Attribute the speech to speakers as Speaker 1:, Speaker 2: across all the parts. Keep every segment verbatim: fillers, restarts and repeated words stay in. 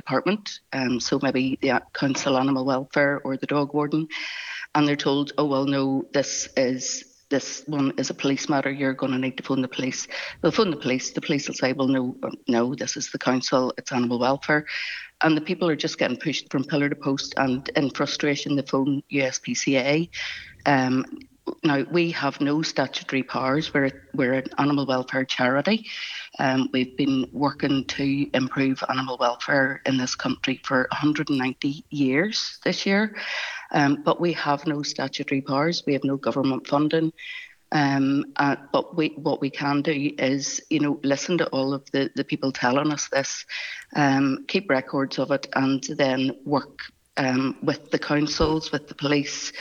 Speaker 1: department, um, so maybe the council animal welfare or the dog warden, and they're told, oh well, no, this is this one is a police matter. You're going to need to phone the police. They'll phone the police. The police will say, well, no, no, this is the council. It's animal welfare. And the people are just getting pushed from pillar to post, and in frustration, they phone U S P C A. Um, now, we have no statutory powers. We're, we're an animal welfare charity. Um, we've been working to improve animal welfare in this country for one hundred ninety years this year. Um, but we have no statutory powers. We have no government funding. Um, uh, but we, what we can do is, you know, listen to all of the, the people telling us this, um, keep records of it, and then work um, with the councils, with the police,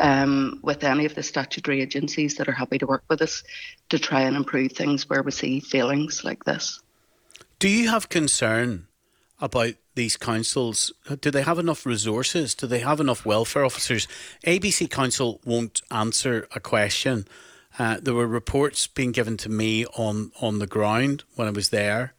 Speaker 1: um, with any of the statutory agencies that are happy to work with us to try and improve things where we see failings like this.
Speaker 2: Do you have concern about these councils? Do they have enough resources? Do they have enough welfare officers? A B C Council won't answer a question. Uh, there were reports being given to me on, on the ground when I was there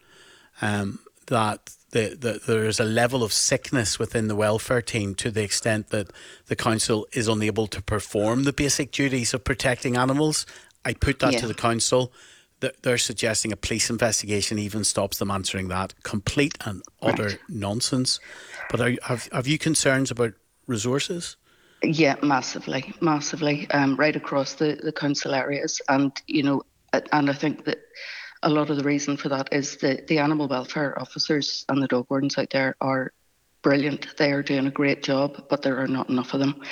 Speaker 2: um, that the, the, there is a level of sickness within the welfare team to the extent that the council is unable to perform the basic duties of protecting animals. I put that
Speaker 1: yeah.
Speaker 2: to the council. They're suggesting a police investigation even stops them answering that. Complete and utter right. nonsense. But are, have, have you concerns about resources?
Speaker 1: Yeah, massively, massively, um, right across the, the council areas. And, you know, and I think that a lot of the reason for that is that the animal welfare officers and the dog wardens out there are brilliant. They are doing a great job, but there are not enough of them.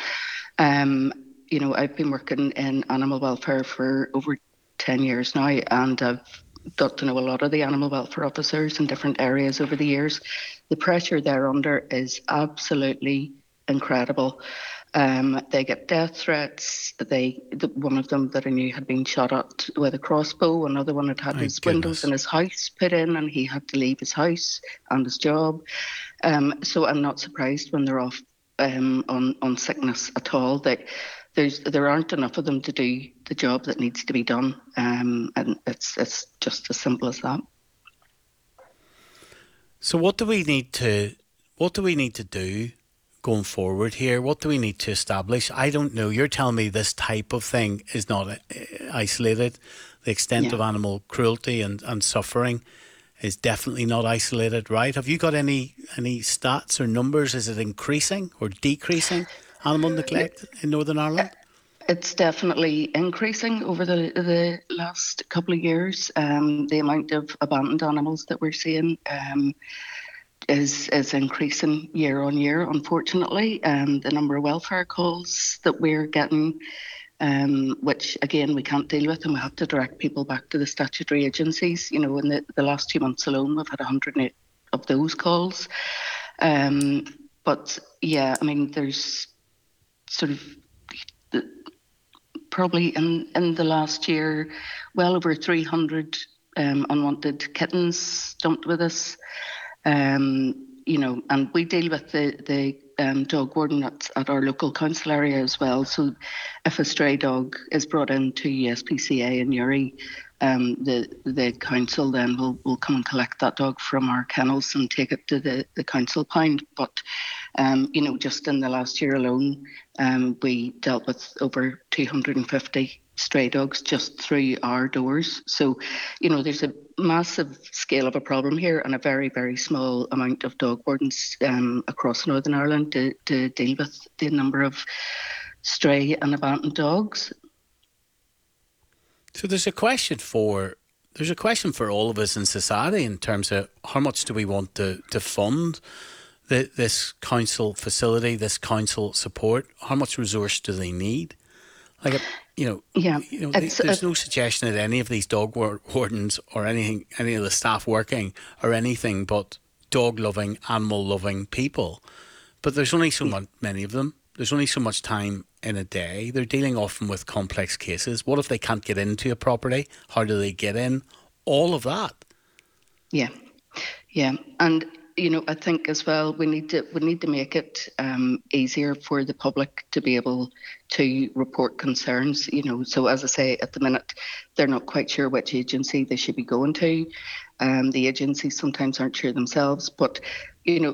Speaker 1: Um, you know, I've been working in animal welfare for over ten years now, and I've got to know a lot of the animal welfare officers in different areas over the years. The pressure they're under is absolutely incredible. Um, they get death threats. They, the, one of them that I knew had been shot at with a crossbow. Another one had had
Speaker 2: My
Speaker 1: his
Speaker 2: goodness.
Speaker 1: windows in his house put in, and he had to leave his house and his job. Um, so I'm not surprised when they're off um, on on sickness at all. They, there's there aren't enough of them to do the job that needs to be done, um, and it's it's just as simple as that.
Speaker 2: So what do we need to what do we need to do going forward here? What do we need to establish? I don't know. You're telling me this type of thing is not uh, isolated. The extent
Speaker 1: Yeah.
Speaker 2: of animal cruelty and, and suffering is definitely not isolated, right? Have you got any any stats or numbers? Is it increasing or decreasing, animal neglect in Northern Ireland?
Speaker 1: It's definitely increasing over the the last couple of years. Um, the amount of abandoned animals that we're seeing um, is is increasing year on year, unfortunately. Um, the number of welfare calls that we're getting, um, which again we can't deal with, and we have to direct people back to the statutory agencies. You know, in the, the last two months alone, we've had one hundred eight of those calls. Um, but yeah, I mean, there's sort of the, probably in, in the last year, well over three hundred um, unwanted kittens dumped with us. Um, you know, and we deal with the, the um, dog warden at, at our local council area as well. So if a stray dog is brought into U S P C A in Uri, um, the the council then will, will come and collect that dog from our kennels and take it to the, the council pound. But, um, you know, just in the last year alone, um, we dealt with over two hundred fifty stray dogs just through our doors. So, you know, there's a massive scale of a problem here and a very, very small amount of dog wardens um, across Northern Ireland to, to deal with the number of stray and abandoned dogs.
Speaker 2: So there's a question for there's a question for all of us in society in terms of how much do we want to, to fund the, this council facility, this council support? How much resource do they need? Like, you know,
Speaker 1: yeah,
Speaker 2: you know there's uh, no suggestion that any of these dog wardens or anything, any of the staff working are anything but dog-loving, animal-loving people. But there's only so much, many of them. There's only so much time in a day. They're dealing often with complex cases. What if they can't get into a property? How do they get in? All of that.
Speaker 1: Yeah, yeah, and you know, I think as well we need to we need to make it um, easier for the public to be able to report concerns. You know, so as I say, at the minute they're not quite sure which agency they should be going to. Um, the agencies sometimes aren't sure themselves, but you know,